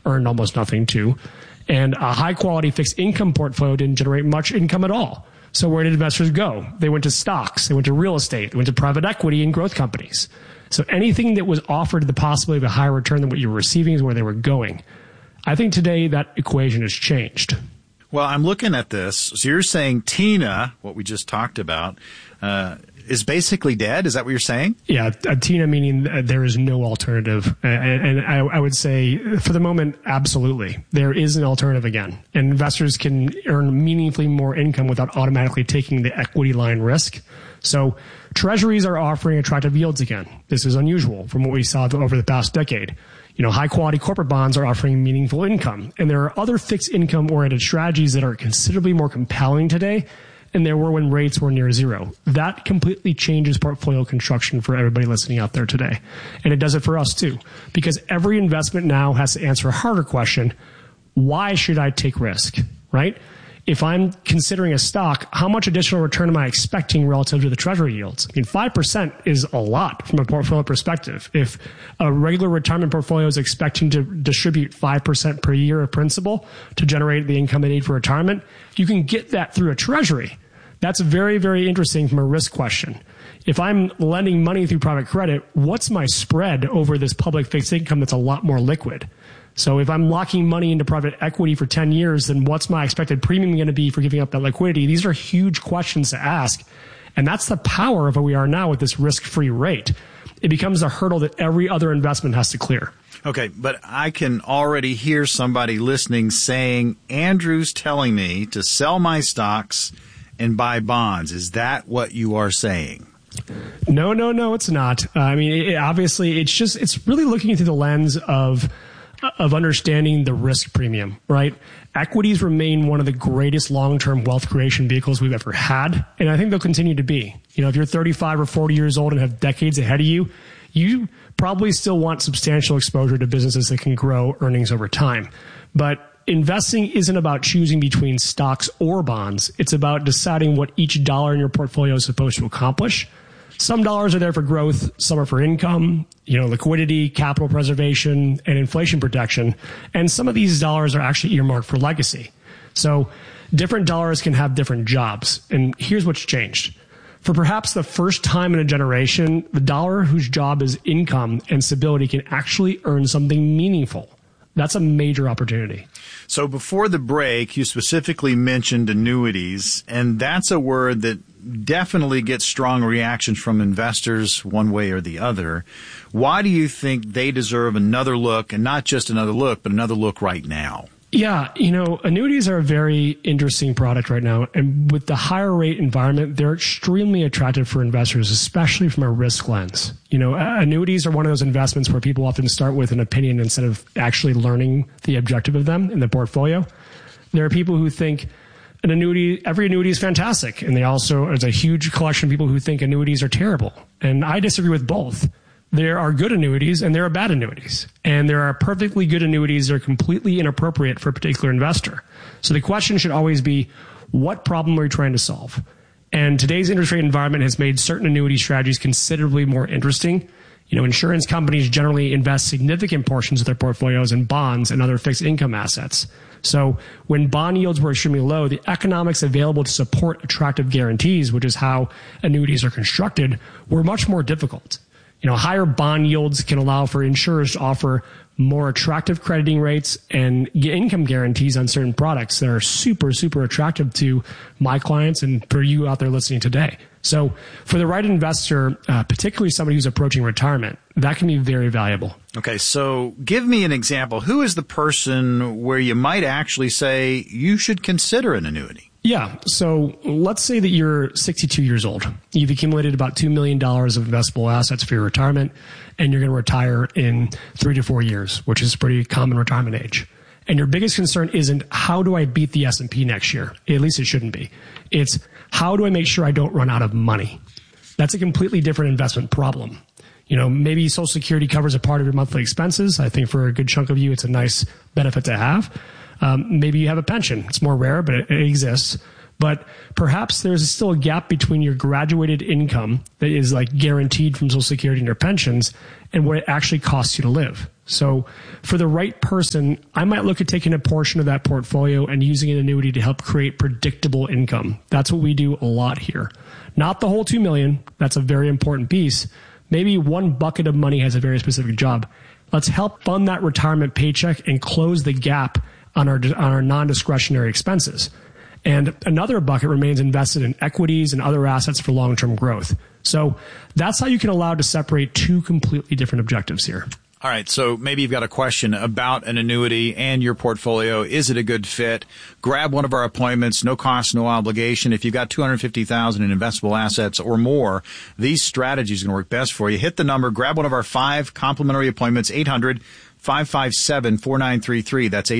earned almost nothing too. And a high quality fixed income portfolio didn't generate much income at all. So where did investors go? They went to stocks, they went to real estate, they went to private equity and growth companies. So anything that was offered the possibility of a higher return than what you were receiving is where they were going. I think today that equation has changed. Well, I'm looking at this. So you're saying TINA, what we just talked about, is basically dead? Is that what you're saying? Yeah, TINA meaning there is no alternative. And I would say, for the moment, absolutely. There is an alternative again. And investors can earn meaningfully more income without automatically taking the equity line risk. So treasuries are offering attractive yields again. This is unusual from what we saw over the past decade. High quality corporate bonds are offering meaningful income. And there are other fixed income oriented strategies that are considerably more compelling today than there were when rates were near zero. That completely changes portfolio construction for everybody listening out there today. And it does it for us too. Because every investment now has to answer a harder question. Why should I take risk, right? If I'm considering a stock, how much additional return am I expecting relative to the treasury yields? 5% is a lot from a portfolio perspective. If a regular retirement portfolio is expecting to distribute 5% per year of principal to generate the income they need for retirement, you can get that through a treasury. That's very, very interesting from a risk question. If I'm lending money through private credit, what's my spread over this public fixed income that's a lot more liquid? So if I'm locking money into private equity for 10 years, then what's my expected premium going to be for giving up that liquidity? These are huge questions to ask. And that's the power of where we are now with this risk-free rate. It becomes a hurdle that every other investment has to clear. Okay, but I can already hear somebody listening saying, Andrew's telling me to sell my stocks and buy bonds. Is that what you are saying? No, it's not. Obviously, it's really looking through the lens of understanding the risk premium, right? Equities remain one of the greatest long-term wealth creation vehicles we've ever had, and I think they'll continue to be. If you're 35 or 40 years old and have decades ahead of you, you probably still want substantial exposure to businesses that can grow earnings over time. But investing isn't about choosing between stocks or bonds. It's about deciding what each dollar in your portfolio is supposed to accomplish. Some dollars are there for growth, some are for income, liquidity, capital preservation, and inflation protection. And some of these dollars are actually earmarked for legacy. So different dollars can have different jobs. And here's what's changed. For perhaps the first time in a generation, the dollar whose job is income and stability can actually earn something meaningful. That's a major opportunity. So before the break, you specifically mentioned annuities, and that's a word that definitely gets strong reactions from investors one way or the other. Why do you think they deserve another look, and not just another look, but another look right now? Yeah, annuities are a very interesting product right now. And with the higher rate environment, they're extremely attractive for investors, especially from a risk lens. Annuities are one of those investments where people often start with an opinion instead of actually learning the objective of them in the portfolio. There are people who think every annuity is fantastic. And there's a huge collection of people who think annuities are terrible. And I disagree with both. There are good annuities and there are bad annuities. And there are perfectly good annuities that are completely inappropriate for a particular investor. So the question should always be, what problem are you trying to solve? And today's interest rate environment has made certain annuity strategies considerably more interesting. Insurance companies generally invest significant portions of their portfolios in bonds and other fixed income assets. So when bond yields were extremely low, the economics available to support attractive guarantees, which is how annuities are constructed, were much more difficult. Higher bond yields can allow for insurers to offer more attractive crediting rates and income guarantees on certain products that are super, super attractive to my clients and for you out there listening today. So for the right investor, particularly somebody who's approaching retirement, that can be very valuable. Okay, so give me an example. Who is the person where you might actually say you should consider an annuity? Yeah. So let's say that you're 62 years old. You've accumulated about $2 million of investable assets for your retirement, and you're going to retire in 3 to 4 years, which is a pretty common retirement age. And your biggest concern isn't how do I beat the S&P next year? At least it shouldn't be. It's how do I make sure I don't run out of money? That's a completely different investment problem. Maybe Social Security covers a part of your monthly expenses. I think for a good chunk of you, it's a nice benefit to have. Maybe you have a pension. It's more rare, but it exists. But perhaps there's still a gap between your graduated income that is like guaranteed from Social Security and your pensions and what it actually costs you to live. So for the right person, I might look at taking a portion of that portfolio and using an annuity to help create predictable income. That's what we do a lot here. Not the whole $2 million. That's a very important piece. Maybe one bucket of money has a very specific job. Let's help fund that retirement paycheck and close the gap on our non-discretionary expenses. And another bucket remains invested in equities and other assets for long-term growth. So that's how you can allow to separate two completely different objectives here. All right, so maybe you've got a question about an annuity and your portfolio. Is it a good fit? Grab one of our appointments, no cost, no obligation. If you've got $250,000 in investable assets or more, these strategies are going to work best for you. Hit the number, grab one of our 5 complimentary appointments, 800-557-4933. That's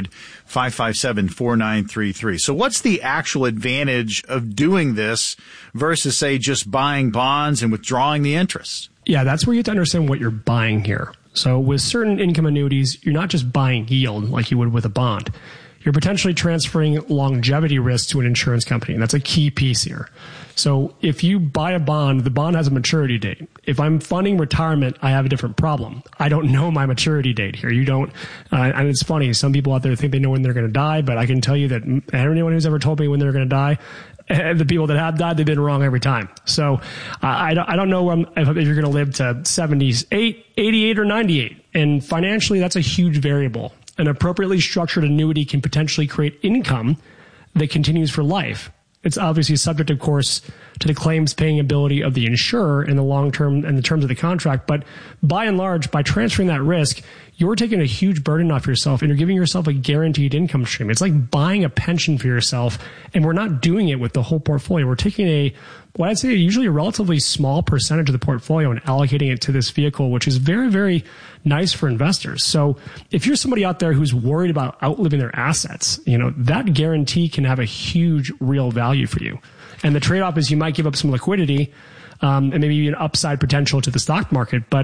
800-557-4933. So what's the actual advantage of doing this versus, say, just buying bonds and withdrawing the interest? Yeah, that's where you have to understand what you're buying here. So with certain income annuities, you're not just buying yield like you would with a bond. You're potentially transferring longevity risk to an insurance company. And that's a key piece here. So if you buy a bond, the bond has a maturity date. If I'm funding retirement, I have a different problem. I don't know my maturity date here. You don't. And it's funny. Some people out there think they know when they're going to die, but I can tell you that anyone who's ever told me when they're going to die, the people that have died, they've been wrong every time. So I don't know if you're going to live to 78, 88, or 98. And financially, that's a huge variable. An appropriately structured annuity can potentially create income that continues for life. It's obviously subject, of course, to the claims paying ability of the insurer in the long term and the terms of the contract. But by and large, by transferring that risk, you're taking a huge burden off yourself and you're giving yourself a guaranteed income stream. It's like buying a pension for yourself, and we're not doing it with the whole portfolio. We're taking what I'd say usually a relatively small percentage of the portfolio and allocating it to this vehicle, which is very, very nice for investors. So if you're somebody out there who's worried about outliving their assets, that guarantee can have a huge real value for you. And the trade-off is you might give up some liquidity and maybe an upside potential to the stock market. But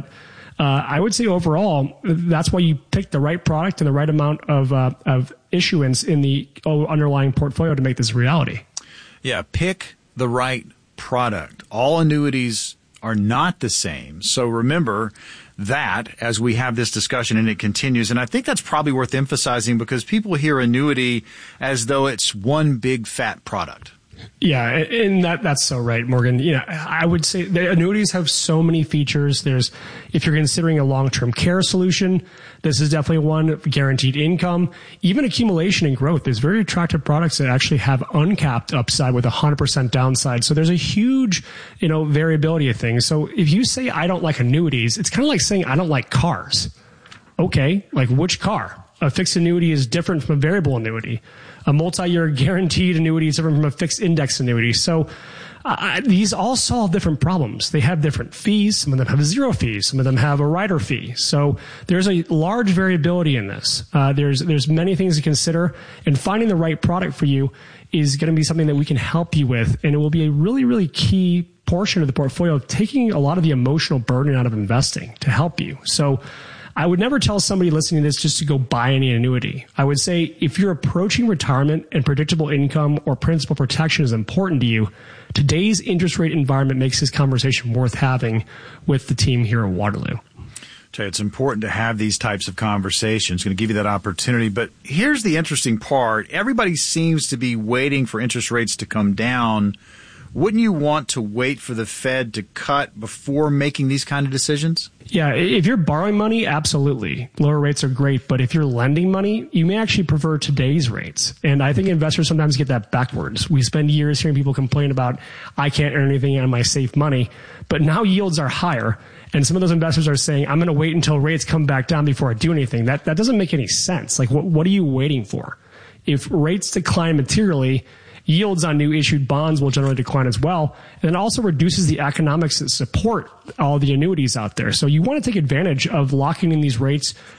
I would say overall, that's why you pick the right product and the right amount of issuance in the underlying portfolio to make this a reality. Yeah, pick the right product. All annuities are not the same. So remember that as we have this discussion and it continues. And I think that's probably worth emphasizing because people hear annuity as though it's one big fat product. Yeah, and that's so right, Morgan. I would say the annuities have so many features. If you're considering a long-term care solution, this is definitely one. Guaranteed income, even accumulation and growth. There's very attractive products that actually have uncapped upside with 100% downside. So there's a huge, variability of things. So if you say I don't like annuities, it's kind of like saying I don't like cars. Okay, like which car? A fixed annuity is different from a variable annuity. A multi-year guaranteed annuity is different from a fixed index annuity. So these all solve different problems. They have different fees. Some of them have 0 fees. Some of them have a rider fee. So there's a large variability in this. There's many things to consider, and finding the right product for you is going to be something that we can help you with, and it will be a really, really key portion of the portfolio, taking a lot of the emotional burden out of investing to help you. So I would never tell somebody listening to this just to go buy any annuity. I would say if you're approaching retirement and predictable income or principal protection is important to you, today's interest rate environment makes this conversation worth having with the team here at Waterloo. It's important to have these types of conversations. It's going to give you that opportunity. But here's the interesting part. Everybody seems to be waiting for interest rates to come down. Wouldn't you want to wait for the Fed to cut before making these kind of decisions? Yeah, if you're borrowing money, absolutely. Lower rates are great. But if you're lending money, you may actually prefer today's rates. And I think investors sometimes get that backwards. We spend years hearing people complain about, I can't earn anything on my safe money. But now yields are higher. And some of those investors are saying, I'm going to wait until rates come back down before I do anything. That doesn't make any sense. Like, what are you waiting for? If rates decline materially, yields on new issued bonds will generally decline as well. And it also reduces the economics that support all the annuities out there. So you want to take advantage of locking in these rates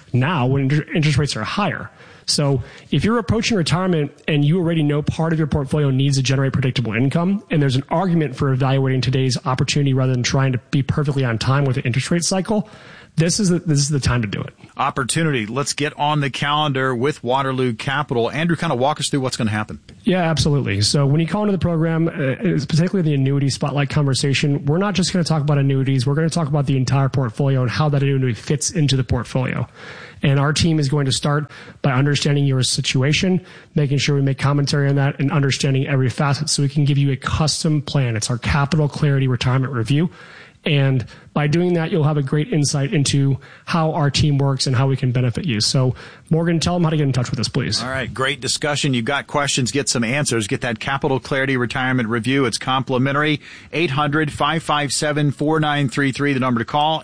now when interest rates are higher. So if you're approaching retirement and you already know part of your portfolio needs to generate predictable income, and there's an argument for evaluating today's opportunity rather than trying to be perfectly on time with the interest rate cycle, this is the time to do it. Opportunity. Let's get on the calendar with Waterloo Capital. Andrew, kind of walk us through what's going to happen. Yeah, absolutely. So when you call into the program, particularly the annuity spotlight conversation, we're not just going to talk about annuities. We're going to talk about the entire portfolio and how that annuity fits into the portfolio. And our team is going to start by understanding your situation, making sure we make commentary on that, and understanding every facet so we can give you a custom plan. It's our Capital Clarity Retirement Review. And by doing that, you'll have a great insight into how our team works and how we can benefit you. So, Morgan, tell them how to get in touch with us, please. All right. Great discussion. You've got questions. Get some answers. Get that Capital Clarity Retirement Review. It's complimentary. 800-557-4933, the number to call.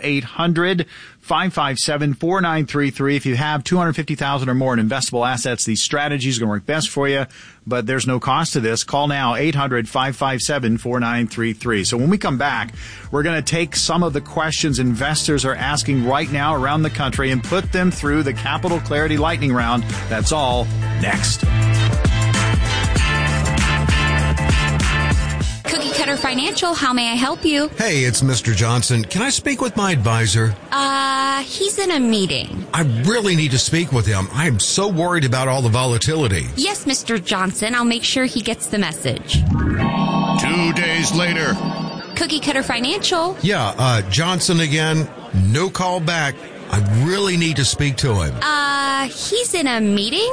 800-557-4933. If you have $250,000 or more in investable assets, these strategies are going to work best for you, but there's no cost to this. Call now, 800-557-4933. So when we come back, we're going to take some of the questions investors are asking right now around the country and put them through the Capital Clarity Lightning Round. That's all next. Cookie Cutter Financial, how may I help you? Hey, it's Mr. Johnson. Can I speak with my advisor? He's in a meeting. I really need to speak with him. I'm so worried about all the volatility. Yes, Mr. Johnson, I'll make sure he gets the message. 2 days later. Cookie Cutter Financial. Yeah, Johnson again. No call back. I really need to speak to him. He's in a meeting?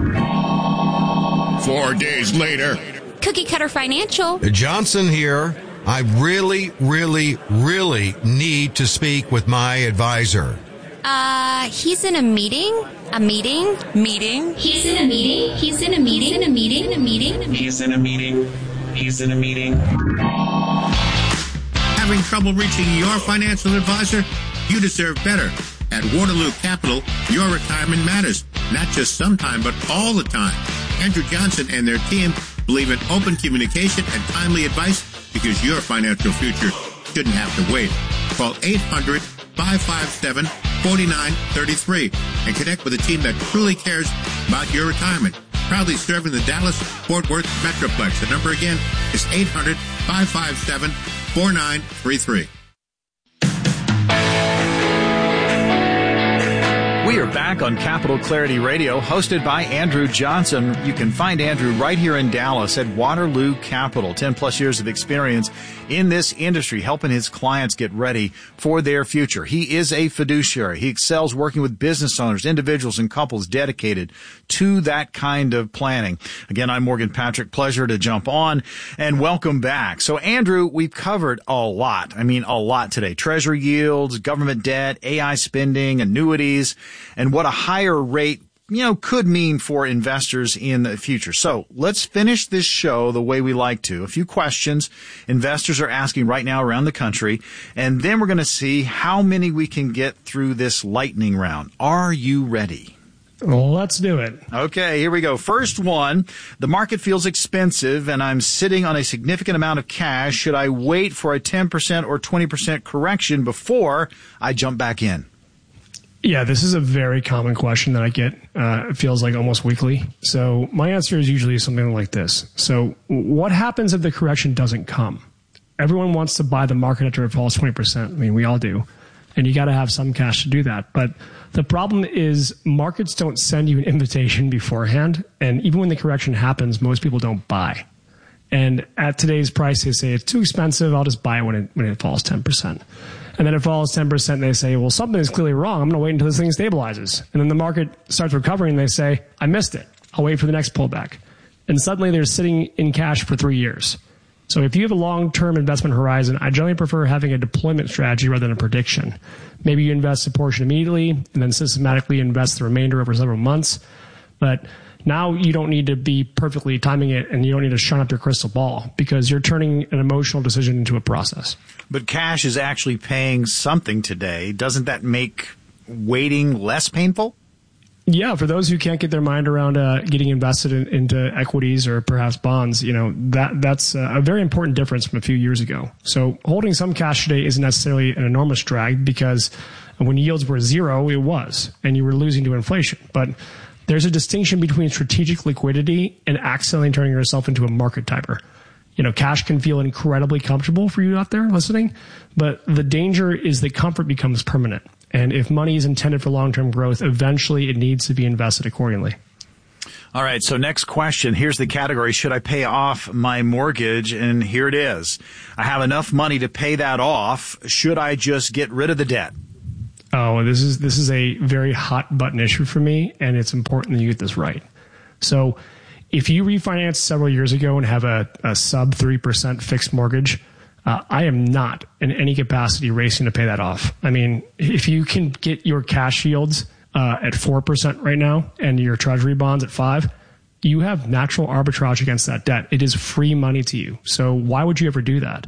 4 days later. Cookie Cutter Financial. Johnson here. I really, really, really need to speak with my advisor. He's in a meeting? A meeting? Meeting? He's in a meeting? He's in a meeting? In a meeting? In a meeting? He's in a meeting. He's in a meeting. Having trouble reaching your financial advisor? You deserve better. At Waterloo Capital, your retirement matters. Not just sometime, but all the time. Andrew Johnson and their team believe in open communication and timely advice because your financial future shouldn't have to wait. Call 800-557-4933 and connect with a team that truly cares about your retirement. Proudly serving the Dallas-Fort Worth Metroplex. The number again is 800-557-4933. We are back on Capital Clarity Radio, hosted by Andrew Johnson. You can find Andrew right here in Dallas at Waterloo Capital. 10 plus years of experience in this industry, helping his clients get ready for their future. He is a fiduciary. He excels working with business owners, individuals, and couples dedicated to that kind of planning. Again, I'm Morgan Patrick. Pleasure to jump on and welcome back. So, Andrew, we've covered a lot. I mean, a lot today. Treasury yields, government debt, AI spending, annuities, and what a higher rate, could mean for investors in the future. So let's finish this show the way we like to. A few questions investors are asking right now around the country, and then we're going to see how many we can get through this lightning round. Are you ready? Well, let's do it. Okay, here we go. First one, the market feels expensive and I'm sitting on a significant amount of cash. Should I wait for a 10% or 20% correction before I jump back in? Yeah, this is a very common question that I get. It feels like almost weekly. So my answer is usually something like this. So what happens if the correction doesn't come? Everyone wants to buy the market after it falls 20%. I mean, we all do. And you got to have some cash to do that. But the problem is markets don't send you an invitation beforehand. And even when the correction happens, most people don't buy. And at today's price, they say it's too expensive. I'll just buy it when it falls 10%. And then it falls 10%, and they say, well, something is clearly wrong. I'm going to wait until this thing stabilizes. And then the market starts recovering, and they say, I missed it. I'll wait for the next pullback. And suddenly they're sitting in cash for 3 years. So if you have a long-term investment horizon, I generally prefer having a deployment strategy rather than a prediction. Maybe you invest a portion immediately and then systematically invest the remainder over several months. But now you don't need to be perfectly timing it, and you don't need to shine up your crystal ball because you're turning an emotional decision into a process. But cash is actually paying something today. Doesn't that make waiting less painful? Yeah, for those who can't get their mind around getting invested into equities or perhaps bonds, that's a very important difference from a few years ago. So holding some cash today isn't necessarily an enormous drag because And when yields were zero, it was, and you were losing to inflation. But there's a distinction between strategic liquidity and accidentally turning yourself into a market timer. Cash can feel incredibly comfortable for you out there listening, but the danger is that comfort becomes permanent. And if money is intended for long-term growth, eventually it needs to be invested accordingly. All right, so next question. Here's the category. Should I pay off my mortgage? And here it is. I have enough money to pay that off. Should I just get rid of the debt? Oh, this is a very hot button issue for me, and it's important that you get this right. So if you refinanced several years ago and have a sub 3% fixed mortgage, I am not in any capacity racing to pay that off. I mean, if you can get your cash yields at 4% right now and your treasury bonds at 5%, you have natural arbitrage against that debt. It is free money to you. So why would you ever do that?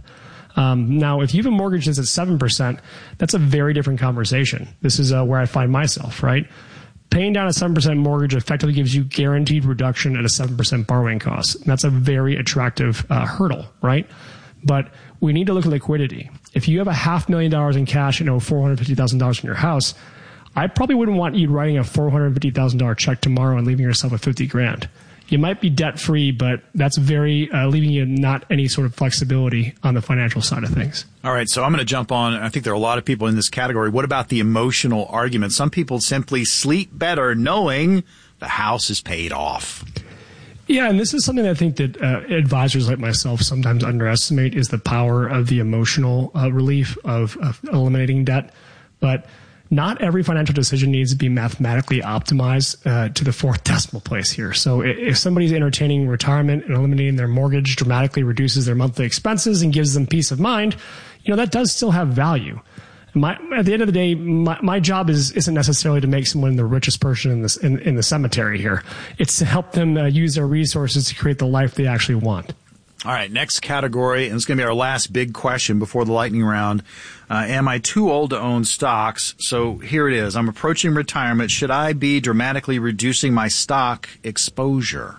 Now, if you have a mortgage that's at 7%, that's a very different conversation. This is where I find myself, right? Paying down a 7% mortgage effectively gives you guaranteed reduction at a 7% borrowing cost. And that's a very attractive hurdle, right? But we need to look at liquidity. If you have $500,000 in cash and owe $450,000 in your house, I probably wouldn't want you writing a $450,000 check tomorrow and leaving yourself with $50,000. You might be debt free, but that's very leaving you not any sort of flexibility on the financial side of things. All right, so I'm going to jump on. I think there are a lot of people in this category. What about the emotional argument? Some people simply sleep better knowing the house is paid off. Yeah, and this is something that I think that advisors like myself sometimes underestimate is the power of the emotional relief of eliminating debt. But not every financial decision needs to be mathematically optimized to the fourth decimal place here. So if somebody's entertaining retirement and eliminating their mortgage dramatically reduces their monthly expenses and gives them peace of mind, that does still have value. At the end of the day, my job isn't necessarily to make someone the richest person in the cemetery here. It's to help them use their resources to create the life they actually want. All right, next category, and it's going to be our last big question before the lightning round. Am I too old to own stocks? So here it is. I'm approaching retirement. Should I be dramatically reducing my stock exposure?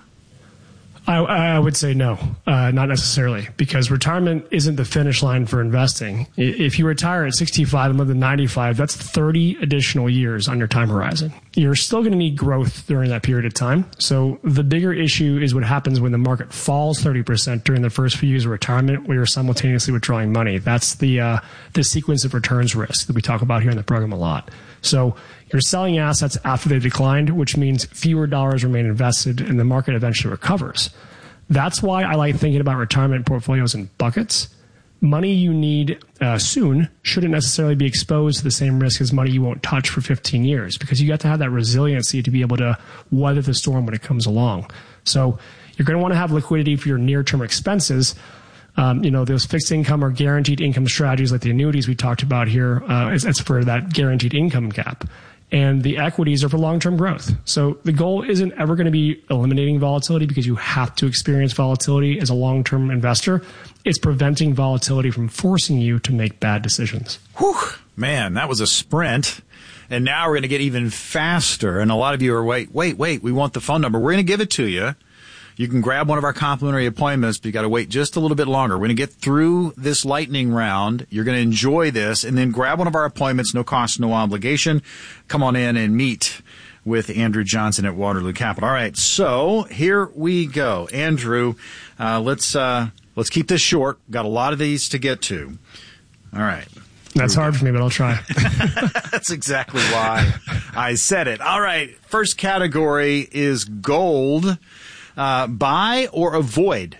I would say no, not necessarily, because retirement isn't the finish line for investing. If you retire at 65 and live to 95, that's 30 additional years on your time horizon. You're still going to need growth during that period of time. So the bigger issue is what happens when the market falls 30% during the first few years of retirement, where you're simultaneously withdrawing money. That's the sequence of returns risk that we talk about here in the program a lot. So you're selling assets after they've declined, which means fewer dollars remain invested and the market eventually recovers. That's why I like thinking about retirement portfolios in buckets. Money you need soon shouldn't necessarily be exposed to the same risk as money you won't touch for 15 years, because you got to have that resiliency to be able to weather the storm when it comes along. So you're going to want to have liquidity for your near-term expenses. Those fixed income or guaranteed income strategies like the annuities we talked about here, it's for that guaranteed income gap. And the equities are for long-term growth. So the goal isn't ever going to be eliminating volatility, because you have to experience volatility as a long-term investor. It's preventing volatility from forcing you to make bad decisions. Whew, man, that was a sprint. And now we're going to get even faster. And a lot of you are, wait, we want the phone number. We're going to give it to you. You can grab one of our complimentary appointments, but you got to wait just a little bit longer. We're going to get through this lightning round. You're going to enjoy this, and then grab one of our appointments, no cost, no obligation. Come on in and meet with Andrew Johnson at Waterloo Capital. All right, so here we go. Andrew, let's keep this short. Got a lot of these to get to. All right. That's hard for me, but I'll try. That's exactly why I said it. All right, first category is gold. Buy or avoid?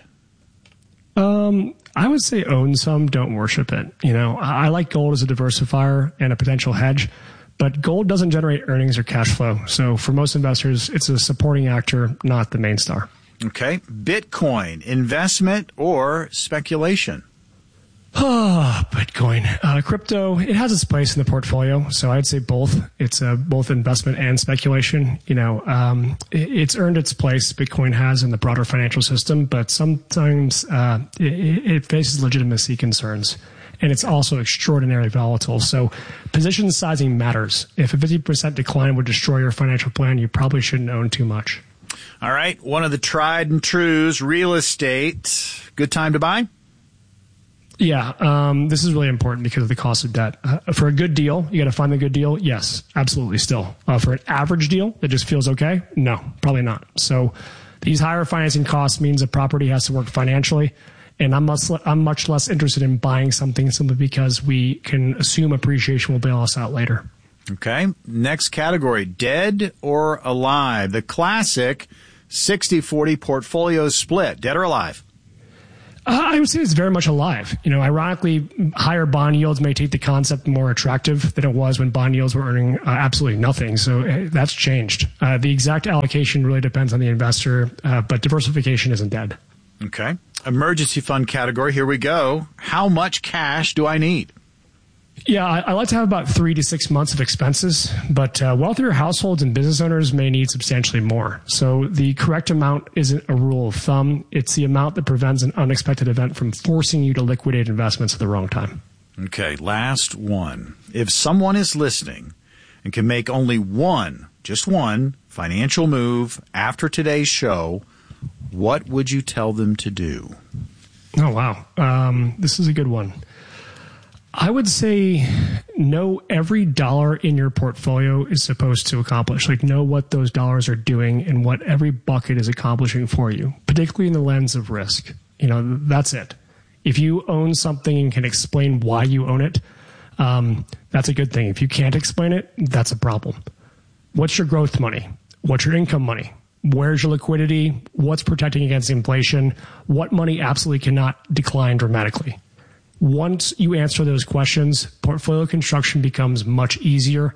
I would say own some, don't worship it. I like gold as a diversifier and a potential hedge, but gold doesn't generate earnings or cash flow. So for most investors, it's a supporting actor, not the main star. Okay. Bitcoin, investment or speculation? Bitcoin. Crypto, it has its place in the portfolio. So I'd say both. It's both investment and speculation. It's earned its place, Bitcoin has, in the broader financial system, but sometimes it faces legitimacy concerns. And it's also extraordinarily volatile. So position sizing matters. If a 50% decline would destroy your financial plan, you probably shouldn't own too much. All right. One of the tried and trues, real estate. Good time to buy? Yeah, this is really important because of the cost of debt. For a good deal, you got to find the good deal. Yes, absolutely still. For an average deal that just feels okay, no, probably not. So these higher financing costs means a property has to work financially. And I'm much less interested in buying something simply because we can assume appreciation will bail us out later. Okay. Next category, dead or alive. The classic 60-40 portfolio split, dead or alive. I would say it's very much alive. Ironically, higher bond yields may take the concept more attractive than it was when bond yields were earning absolutely nothing. So that's changed. The exact allocation really depends on the investor, but diversification isn't dead. Okay. Emergency fund category. Here we go. How much cash do I need? Yeah, I like to have about 3 to 6 months of expenses, but wealthier households and business owners may need substantially more. So the correct amount isn't a rule of thumb. It's the amount that prevents an unexpected event from forcing you to liquidate investments at the wrong time. Okay, last one. If someone is listening and can make only just one financial move after today's show, what would you tell them to do? Oh, wow. This is a good one. I would say know every dollar in your portfolio is supposed to accomplish. Like, know what those dollars are doing and what every bucket is accomplishing for you, particularly in the lens of risk. That's it. If you own something and can explain why you own it, that's a good thing. If you can't explain it, that's a problem. What's your growth money? What's your income money? Where's your liquidity? What's protecting against inflation? What money absolutely cannot decline dramatically? Once you answer those questions, portfolio construction becomes much easier.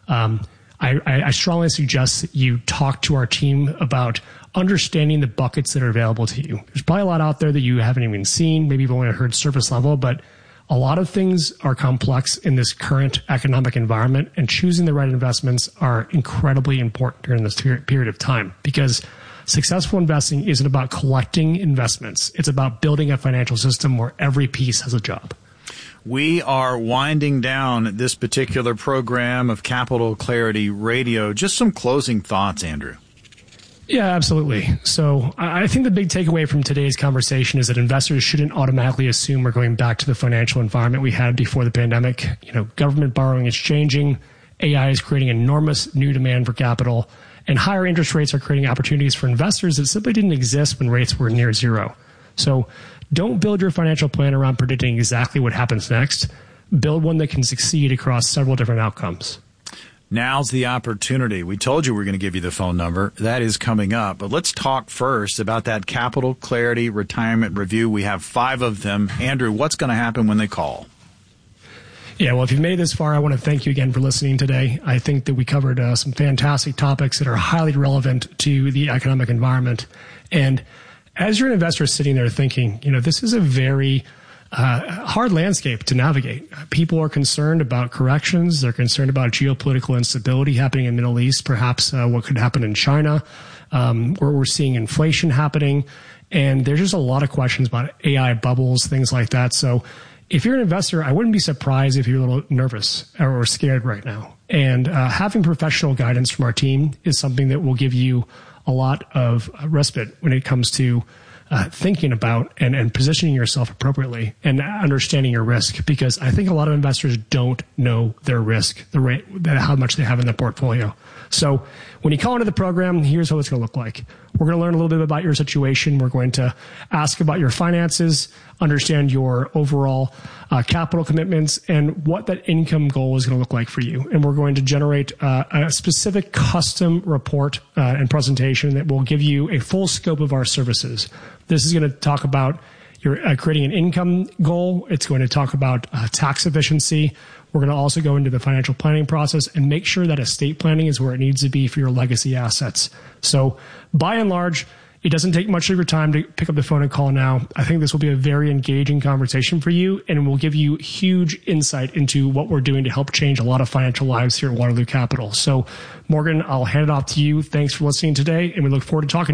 I strongly suggest that you talk to our team about understanding the buckets that are available to you. There's probably a lot out there that you haven't even seen. Maybe you've only heard surface level, but a lot of things are complex in this current economic environment, and choosing the right investments are incredibly important during this period of time, because successful investing isn't about collecting investments. It's about building a financial system where every piece has a job. We are winding down this particular program of Capital Clarity Radio. Just some closing thoughts, Andrew. Yeah, absolutely. So I think the big takeaway from today's conversation is that investors shouldn't automatically assume we're going back to the financial environment we had before the pandemic. Government borrowing is changing. AI is creating enormous new demand for capital, and higher interest rates are creating opportunities for investors that simply didn't exist when rates were near zero. So don't build your financial plan around predicting exactly what happens next. Build one that can succeed across several different outcomes. Now's the opportunity. We told you we're going to give you the phone number. That is coming up. But let's talk first about that Capital Clarity Retirement Review. We have 5 of them. Andrew, what's going to happen when they call? Yeah, well, if you've made it this far, I want to thank you again for listening today. I think that we covered some fantastic topics that are highly relevant to the economic environment. And as you're an investor sitting there thinking, this is a very hard landscape to navigate. People are concerned about corrections. They're concerned about geopolitical instability happening in the Middle East, perhaps what could happen in China, where we're seeing inflation happening. And there's just a lot of questions about AI bubbles, things like that. So if you're an investor, I wouldn't be surprised if you're a little nervous or scared right now. And having professional guidance from our team is something that will give you a lot of respite when it comes to thinking about and positioning yourself appropriately and understanding your risk, because I think a lot of investors don't know their risk, the rate, how much they have in the portfolio. So when you call into the program, here's how it's going to look like. We're going to learn a little bit about your situation. We're going to ask about your finances, understand your overall capital commitments, and what that income goal is going to look like for you. And we're going to generate a specific custom report and presentation that will give you a full scope of our services. This is going to talk about your creating an income goal. It's going to talk about tax efficiency. We're going to also go into the financial planning process and make sure that estate planning is where it needs to be for your legacy assets. So by and large, it doesn't take much of your time to pick up the phone and call now. I think this will be a very engaging conversation for you, and will give you huge insight into what we're doing to help change a lot of financial lives here at Waterloo Capital. So Morgan, I'll hand it off to you. Thanks for listening today, and we look forward to talking to you.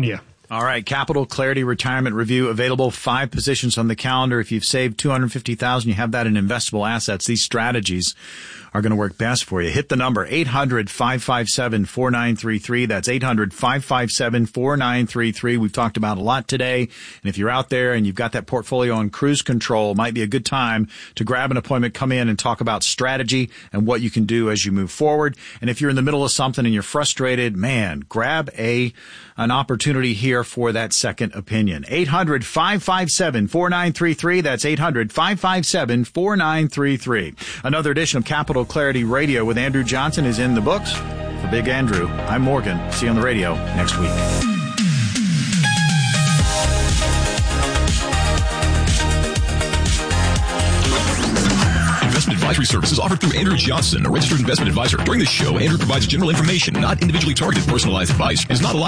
All right, Capital Clarity Retirement Review available. 5 positions on the calendar. If you've saved $250,000, you have that in investable assets. These strategies are going to work best for you. Hit the number 800-557-4933. That's 800-557-4933. We've talked about a lot today. And if you're out there and you've got that portfolio on cruise control, it might be a good time to grab an appointment, come in and talk about strategy and what you can do as you move forward. And if you're in the middle of something and you're frustrated, man, grab an opportunity here for that second opinion. 800-557-4933. That's 800-557-4933. Another edition of Capital Clarity Radio with Andrew Johnson is in the books. For Big Andrew, I'm Morgan. See you on the radio next week. Investment advisory services offered through Andrew Johnson, a registered investment advisor. During this show, Andrew provides general information, not individually targeted personalized advice. Is not a